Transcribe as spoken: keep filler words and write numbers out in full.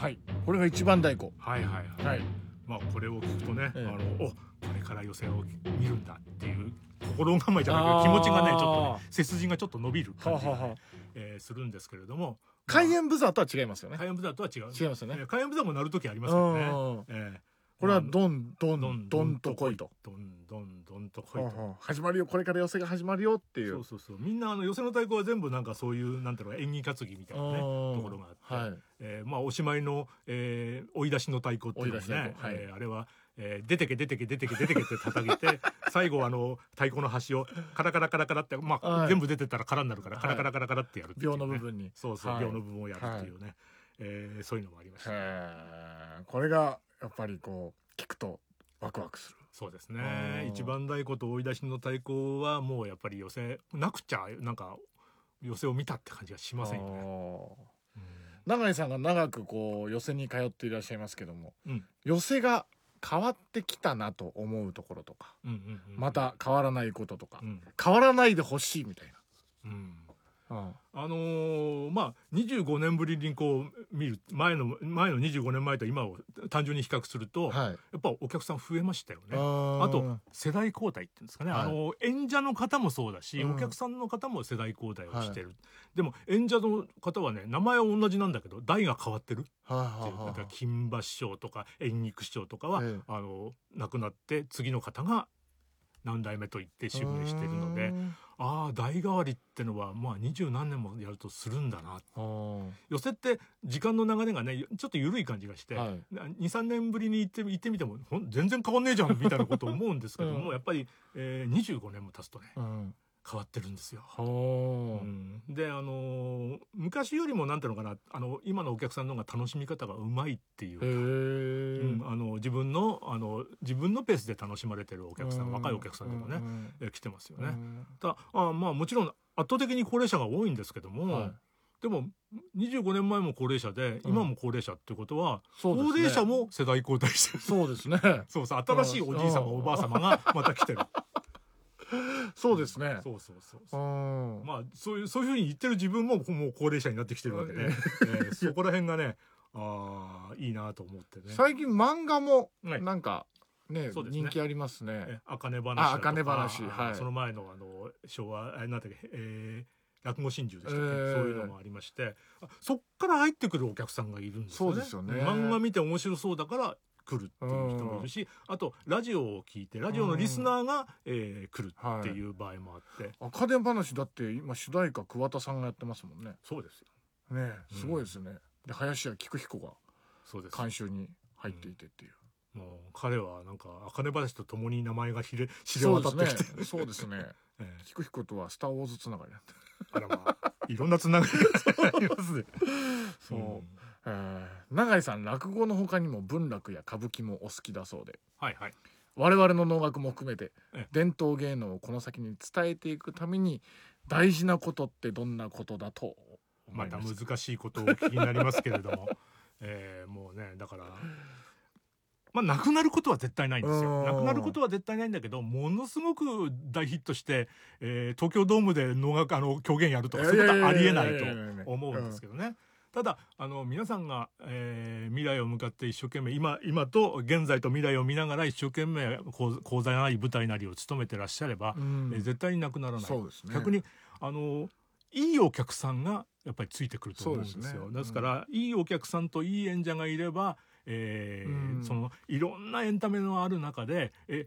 はい、これが一番太鼓。 はいはいはい、 はい、 まあこれを聞くとね、 ええ、 あのおこれから寄席を見るんだっていう心構えじゃないけど気持ちがねちょっとね背筋がちょっと伸びる感じが、ね、はははえー、するんですけれども、 開演ブザーとは違いますよね。 開演ブザーとは違う違いますよね。 えー、開演ブザーも鳴る時ありますけどね、えーこれはドンドンドンと来いと、 ドンドンドンと来いと、 始まるよ、これから寄席が始まるよっていう。 そうそうそう、みんなあの寄席の太鼓は全部なんかそういうなんていうの演技担ぎみたいなねところがあって、はい、えー、まあおしまいの、えー、追い出しの太鼓っていうのね、はい、えー、あれは、えー、出てけ出てけ出てけ出てけって叩いて最後あの太鼓の端をカラカラカラカラって、まあ、はい、全部出てたら空になるからカラカラカラカラってやるっていう、ね、 秒の部分に、 そうそう、 はい、 秒の部分をやるっていうね、はい、えー、そういうのもありました、 ね、これがやっぱりこう聞くとワクワクする。 そうですね。一番太鼓と追い出しの太鼓はもうやっぱり寄席なくちゃなんか寄席を見たって感じがしませんよね。 うん、永井さんが長くこう寄席に通っていらっしゃいますけども、 うん、 寄席が変わってきたなと思うところとか、 うんうんうん、 また変わらないこととか、 うん、 変わらないでほしいみたいな。 うん、 うん、 あのー、まあにじゅうごねんぶりにこう見る前の前のにじゅうごねんまえと今を単純に比較すると、はい、やっぱお客さん増えましたよね。あと世代交代っていうんですかね、はい、あの演者の方もそうだし、うん、お客さんの方も世代交代をしてる、はい、でも演者の方はね名前は同じなんだけど代が変わってるっていう、はい、金馬師匠とか演劇師匠とかは、はい、あの亡くなって次の方が何代目と言って襲名しているので、ああ代替わりってのはまあ二十何年もやるとするんだな。寄席って時間の流れがねちょっと緩い感じがして、はい、にさんねんぶりに行って行ってみても全然変わんねえじゃんみたいなことを思うんですけども、うん、やっぱり、えー、にじゅうごねんも経つとね、うん、変わってるんですよ。うん、であのー、昔よりもなんていうのかな、あの今のお客さんの方が楽しみ方がうまいっていうか、うん、あの自分のあの自分のペースで楽しまれてるお客さん、若いお客さんでもね、え来てますよね。たあまあもちろん圧倒的に高齢者が多いんですけども、はい、でもにじゅうごねんまえも高齢者で、うん、今も高齢者ってことは、ね、高齢者も世代交代してる。 そうですね。 そうそう、新しいおじい様おばあ様がまた来てる。 そうですね。 そうそうそうそう。まあそういうそういうふうに言ってる自分ももう高齢者になってきてるわけで、えー、そこら辺がね、ああいいなと思ってね。 最近漫画もなんかね、はい、人気ありますね。 あかね話だとか。 あかね話、はい。 その前のあの昭和なんだっけ、えー、落語真珠でしたっけ、えー、そういうのもありまして、そっから入ってくるお客さんがいるんですよね。 そうですよね。 漫画見て面白そうだから来るっていう人もいるし、あとラジオを聞いてラジオのリスナーが、えー、来るっていう場合もあって、 はい、赤電話だって今主題歌桑田さんがやってますもんね。 そうですよね、すごいですね、うん、で林家菊彦が監修に入っていてっていう、 うん、もう彼はなんか赤根話とともに名前が知れ知れ渡ってきて、 そうですねええ、菊彦とはスターウォーズつながりなんてあらまあいろんなつながりがありますね。 そう、うん、えー、永井さん落語の他にも文楽や歌舞伎もお好きだそうで、 はいはい、 我々の能楽も含めて伝統芸能をこの先に伝えていくために大事なことってどんなことだと思いますか？ また難しいことをお聞きになりますけれども、えー、もうねだからまあなくなることは絶対ないんですよ。なくなることは絶対ないんだけど、ものすごく大ヒットして、えー、東京ドームで能楽あの狂言やるとかそういうことはありえないと思うんですけどね。ただあの皆さんが、えー、未来を向かって一生懸命今今と現在と未来を見ながら一生懸命講座なり舞台なりを務めてらっしゃれば、うん、えー、絶対になくならない。 そうですね。 逆にあのいいお客さんがやっぱりついてくると思うんですよ。ですね、ですから、うん、いいお客さんといい演者がいれば、えーうん、そのいろんなエンタメのある中でえ